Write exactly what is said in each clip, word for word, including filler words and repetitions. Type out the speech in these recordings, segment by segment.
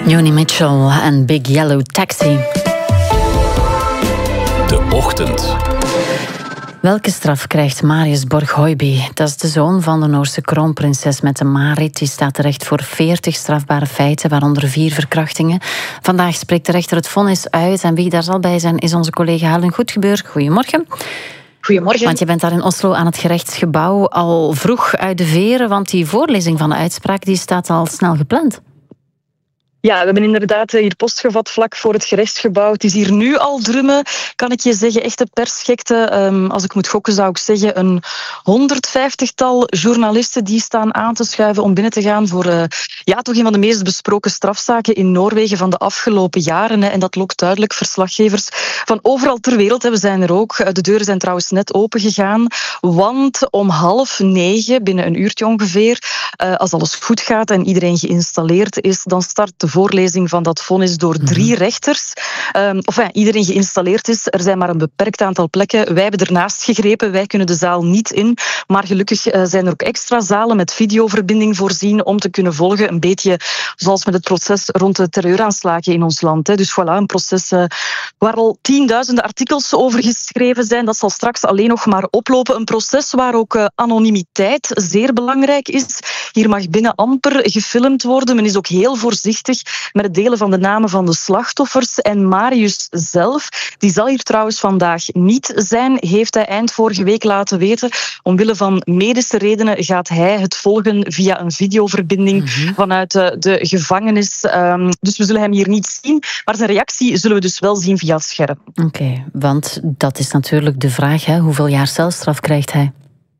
Joni Mitchell en Big Yellow Taxi. De Ochtend. Welke straf krijgt Marius Borg-Hooiby? Dat is de zoon van de Noorse kroonprinses Mette Marit. Die staat terecht voor veertig strafbare feiten, waaronder vier verkrachtingen. Vandaag spreekt de rechter het vonnis uit. En wie daar zal bij zijn, is onze collega Helen Goedgebeur. Goedemorgen. Goedemorgen. Want je bent daar in Oslo aan het gerechtsgebouw al vroeg uit de veren, want die voorlezing van de uitspraak die staat al snel gepland. Ja, we hebben inderdaad hier post gevat vlak voor het gerechtsgebouw. Het is hier nu al drummen, kan ik je zeggen. Echte persgekte. Um, als ik moet gokken zou ik zeggen een honderdvijftigtal journalisten die staan aan te schuiven om binnen te gaan voor uh, ja, toch een van de meest besproken strafzaken in Noorwegen van de afgelopen jaren. Hè. En dat lokt duidelijk verslaggevers van overal ter wereld. Hè. We zijn er ook. De deuren zijn trouwens net open gegaan. Want om half negen, binnen een uurtje ongeveer, uh, als alles goed gaat en iedereen geïnstalleerd is, dan start de voorlezing van dat vonnis door drie rechters. Um, of ja, iedereen geïnstalleerd is. Er zijn maar een beperkt aantal plekken. Wij hebben ernaast gegrepen. Wij kunnen de zaal niet in. Maar gelukkig uh, zijn er ook extra zalen met videoverbinding voorzien om te kunnen volgen. Een beetje zoals met het proces rond de terreuraanslagen in ons land. Hè. Dus voilà, een proces uh, waar al tienduizenden artikels over geschreven zijn. Dat zal straks alleen nog maar oplopen. Een proces waar ook uh, anonimiteit zeer belangrijk is. Hier mag binnen amper gefilmd worden. Men is ook heel voorzichtig met het delen van de namen van de slachtoffers. En Marius zelf, die zal hier trouwens vandaag niet zijn, heeft hij eind vorige week laten weten. Omwille van medische redenen gaat hij het volgen via een videoverbinding mm-hmm. vanuit de, de gevangenis. Um, dus we zullen hem hier niet zien. Maar zijn reactie zullen we dus wel zien via het scherm. Oké, okay, want dat is natuurlijk de vraag, hè? Hoeveel jaar celstraf krijgt hij?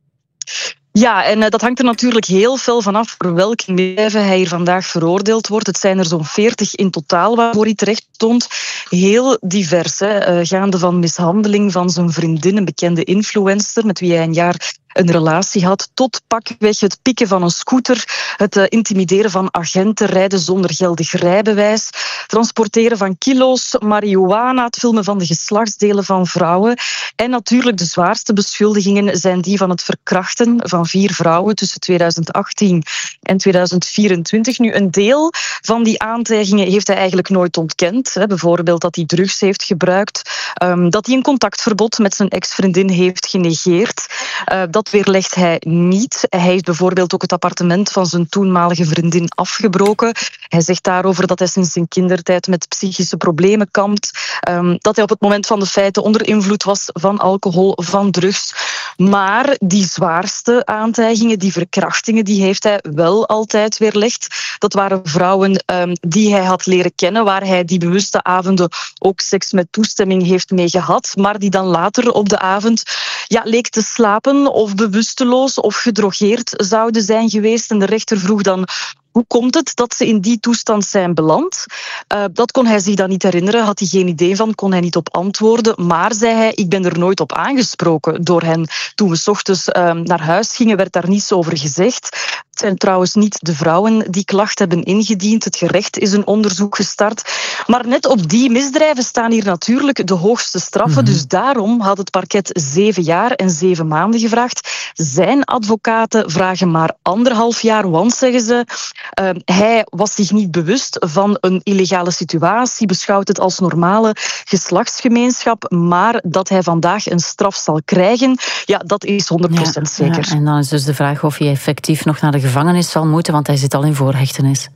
Ja, en uh, dat hangt er natuurlijk heel veel vanaf voor welke misdrijven hij hier vandaag veroordeeld wordt. Het zijn er zo'n veertig in totaal waarvoor hij terecht stond. Heel divers, hè. Uh, gaande van mishandeling van zijn vriendin, een bekende influencer met wie hij een jaar een relatie had, tot pakweg het pikken van een scooter, het uh, intimideren van agenten, rijden zonder geldig rijbewijs, transporteren van kilo's marihuana, het filmen van de geslachtsdelen van vrouwen. En natuurlijk de zwaarste beschuldigingen zijn die van het verkrachten van vier vrouwen tussen tweeduizend achttien en tweeduizend vierentwintig. Nu, een deel van die aantijgingen heeft hij eigenlijk nooit ontkend. Hè. Bijvoorbeeld dat hij drugs heeft gebruikt, um, dat hij een contactverbod met zijn ex-vriendin heeft genegeerd. Uh, dat weerlegt hij niet. Hij heeft bijvoorbeeld ook het appartement van zijn toenmalige vriendin afgebroken. Hij zegt daarover dat hij sinds zijn kindertijd met psychische problemen kampt. Um, dat hij op het moment van de feiten onder invloed was van alcohol, van drugs. Maar die zwaarste aantijgingen, die verkrachtingen, die heeft hij wel altijd weerlegd. Dat waren vrouwen um, die hij had leren kennen, waar hij die bewuste avonden ook seks met toestemming heeft mee gehad, maar die dan later op de avond ja, leek te slapen of bewusteloos of gedrogeerd zouden zijn geweest. En de rechter vroeg dan: hoe komt het dat ze in die toestand zijn beland? Uh, dat kon hij zich dan niet herinneren, had hij geen idee van, kon hij niet op antwoorden. Maar, zei hij, ik ben er nooit op aangesproken door hen. Toen we 's ochtends uh, naar huis gingen, werd daar niets over gezegd. Het zijn trouwens niet de vrouwen die klacht hebben ingediend. Het gerecht is een onderzoek gestart. Maar net op die misdrijven staan hier natuurlijk de hoogste straffen. Mm-hmm. Dus daarom had het parket zeven jaar en zeven maanden gevraagd. Zijn advocaten vragen maar anderhalf jaar, want, zeggen ze, Uh, hij was zich niet bewust van een illegale situatie, beschouwt het als normale geslachtsgemeenschap, maar dat hij vandaag een straf zal krijgen, ja, dat is honderd procent ja, zeker. Ja, en dan is dus de vraag of hij effectief nog naar de gevangenis zal moeten, want hij zit al in voorhechtenis.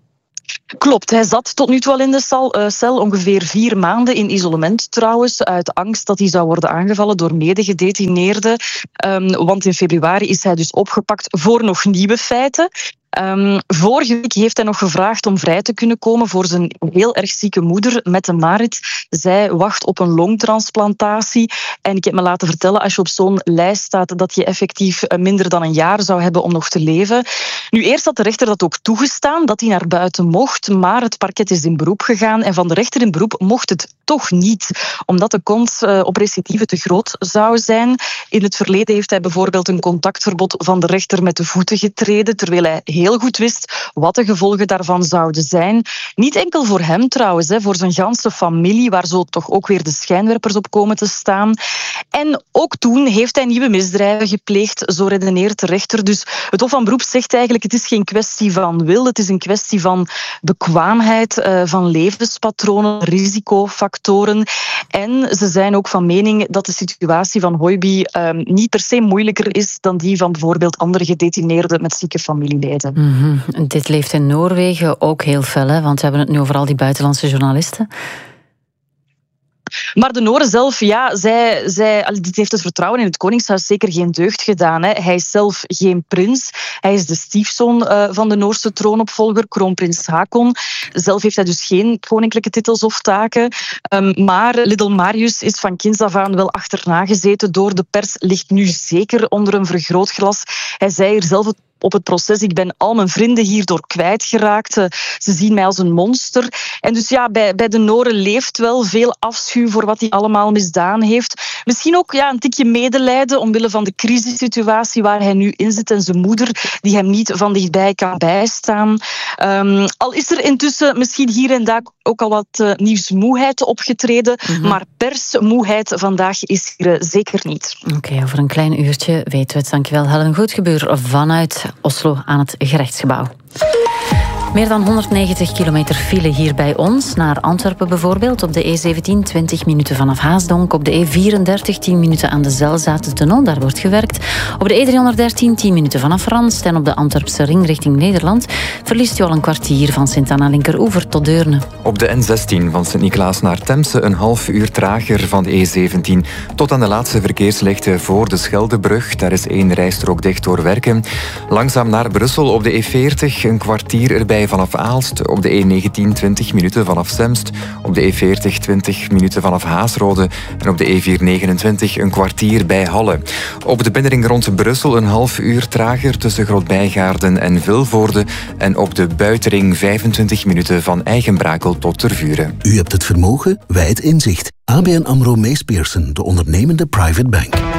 Klopt, hij zat tot nu toe al in de cel, uh, cel ongeveer vier maanden in isolement trouwens, uit angst dat hij zou worden aangevallen door medegedetineerden. Um, want in februari is hij dus opgepakt voor nog nieuwe feiten. Um, vorige week heeft hij nog gevraagd om vrij te kunnen komen voor zijn heel erg zieke moeder, Mette Marit. Zij wacht op een longtransplantatie. En ik heb me laten vertellen, als je op zo'n lijst staat, dat je effectief minder dan een jaar zou hebben om nog te leven. Nu, eerst had de rechter dat ook toegestaan, dat hij naar buiten mocht, maar het parket is in beroep gegaan en van de rechter in beroep mocht het toch niet, omdat de kans uh, op recidive te groot zou zijn. In het verleden heeft hij bijvoorbeeld een contactverbod van de rechter met de voeten getreden, terwijl hij heel goed wist wat de gevolgen daarvan zouden zijn. Niet enkel voor hem trouwens, hè, voor zijn ganse familie, waar zo toch ook weer de schijnwerpers op komen te staan. En ook toen heeft hij nieuwe misdrijven gepleegd, zo redeneert de rechter. Dus het Hof van Beroep zegt eigenlijk, het is geen kwestie van wil, het is een kwestie van bekwaamheid, uh, van levenspatronen, risicofactoren. En ze zijn ook van mening dat de situatie van Høiby uh, niet per se moeilijker is dan die van bijvoorbeeld andere gedetineerden met zieke familieleden. Mm-hmm. Dit leeft in Noorwegen ook heel fel, hè? Want we hebben het nu over al die buitenlandse journalisten. Maar de Noren zelf, ja, zij, zij, dit heeft het vertrouwen in het Koningshuis zeker geen deugd gedaan. Hè. Hij is zelf geen prins. Hij is de stiefzoon uh, van de Noorse troonopvolger, kroonprins Haakon. Zelf heeft hij dus geen koninklijke titels of taken. Um, maar Little Marius is van kinds af aan wel achterna gezeten door de pers, ligt nu zeker onder een vergrootglas. Hij zei hier zelf op het proces, ik ben al mijn vrienden hierdoor kwijtgeraakt. Ze zien mij als een monster. En dus ja, bij, bij de Noren leeft wel veel afschuw voor wat hij allemaal misdaan heeft. Misschien ook ja, een tikje medelijden omwille van de crisissituatie waar hij nu in zit en zijn moeder die hem niet van dichtbij kan bijstaan. Um, al is er intussen misschien hier en daar ook al wat uh, nieuwsmoeheid opgetreden, mm-hmm. maar persmoeheid vandaag is er uh, zeker niet. Oké, okay, over een klein uurtje weten we het. Dankjewel, Helen Goedgebeur vanuit Oslo aan het gerechtsgebouw. Meer dan honderdnegentig kilometer file hier bij ons. Naar Antwerpen bijvoorbeeld. Op de E zeventien twintig minuten vanaf Haasdonk. Op de E vierendertig tien minuten aan de Zelzatentunnel. Daar wordt gewerkt. Op de E driehonderddertien tien minuten vanaf Randst. En op de Antwerpse ring richting Nederland verliest u al een kwartier van Sint-Anna Linkeroever tot Deurne. Op de N zestien van Sint-Niklaas naar Temse een half uur trager van de E zeventien. Tot aan de laatste verkeerslichten voor de Scheldebrug. Daar is één rijstrook dicht door werken. Langzaam naar Brussel op de E veertig een kwartier erbij vanaf Aalst, op de E negentien twintig minuten vanaf Semst, op de E veertig twintig minuten vanaf Haasrode en op de E vierhonderdnegenentwintig een kwartier bij Halle. Op de binnenring rond Brussel een half uur trager tussen Grootbijgaarden en Vilvoorde en op de buitenring vijfentwintig minuten van Eigenbrakel tot Tervuren. U hebt het vermogen, wij het inzicht. A B N AMRO Mees Pierson, de ondernemende private bank.